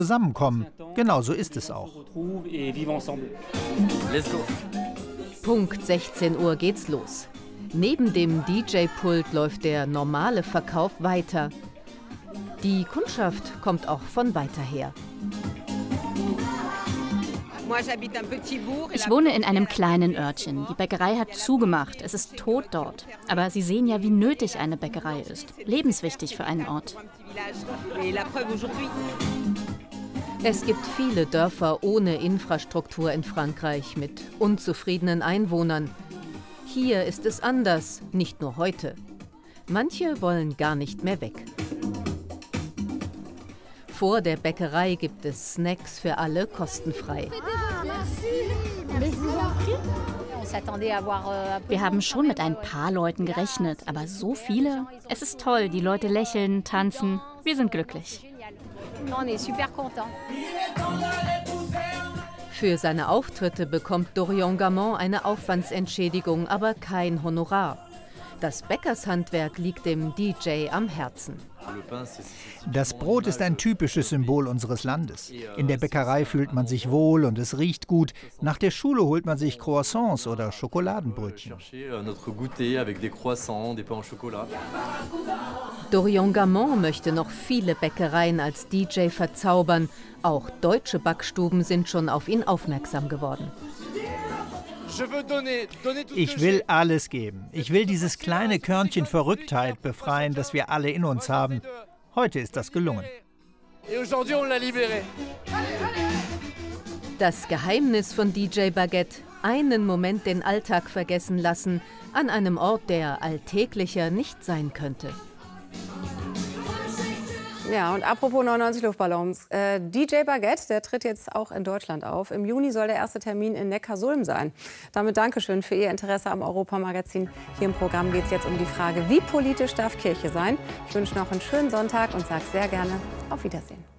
zusammenkommen. Genau so ist es auch. Punkt 16 Uhr geht's los. Neben dem DJ-Pult läuft der normale Verkauf weiter. Die Kundschaft kommt auch von weiter her. Ich wohne in einem kleinen Örtchen. Die Bäckerei hat zugemacht. Es ist tot dort. Aber Sie sehen ja, wie nötig eine Bäckerei ist. Lebenswichtig für einen Ort. Es gibt viele Dörfer ohne Infrastruktur in Frankreich mit unzufriedenen Einwohnern. Hier ist es anders, nicht nur heute. Manche wollen gar nicht mehr weg. Vor der Bäckerei gibt es Snacks für alle kostenfrei. Wir haben schon mit ein paar Leuten gerechnet, aber so viele? Es ist toll, die Leute lächeln, tanzen. Wir sind glücklich. Für seine Auftritte bekommt Dorian Gamon eine Aufwandsentschädigung, aber kein Honorar. Das Bäckershandwerk liegt dem DJ am Herzen. Das Brot ist ein typisches Symbol unseres Landes. In der Bäckerei fühlt man sich wohl und es riecht gut. Nach der Schule holt man sich Croissants oder Schokoladenbrötchen. Dorian Gamon möchte noch viele Bäckereien als DJ verzaubern. Auch deutsche Backstuben sind schon auf ihn aufmerksam geworden. Ich will alles geben. Ich will dieses kleine Körnchen Verrücktheit befreien, das wir alle in uns haben. Heute ist das gelungen. Das Geheimnis von DJ Baguette: einen Moment den Alltag vergessen lassen, an einem Ort, der alltäglicher nicht sein könnte. Ja, und apropos 99 Luftballons. DJ Baguette, der tritt jetzt auch in Deutschland auf. Im Juni soll der erste Termin in Neckarsulm sein. Damit Dankeschön für Ihr Interesse am Europamagazin. Hier im Programm geht es jetzt um die Frage, wie politisch darf Kirche sein? Ich wünsche noch einen schönen Sonntag und sage sehr gerne auf Wiedersehen.